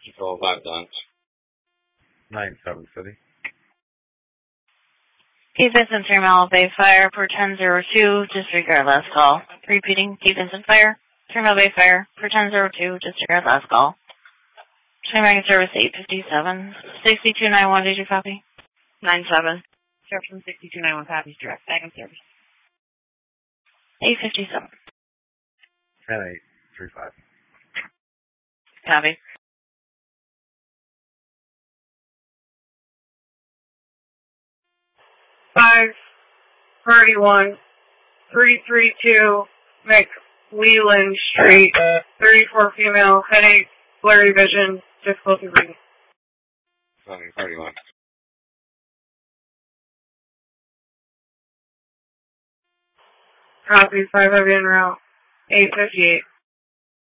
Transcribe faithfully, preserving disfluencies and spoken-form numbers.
Control five done. nine seven City. Cape Vincent Three Mile Bay Fire per ten zero two, disregard last call. Repeating, Cape Vincent Fire, Three Mile Bay Fire per ten zero two, disregard last call. American Service eight fifty-seven, sixty-two ninety-one, did you copy? nine seven. Jefferson sixty-two ninety-one copies, direct back in service. eight fifty-seven. ten eight three five. Copy. five thirty-one, three three two, McLeland Street, thirty-four female, headache, blurry vision, difficulty breathing. seven thirty-one. Copy, five heavy en route, eight fifty-eight.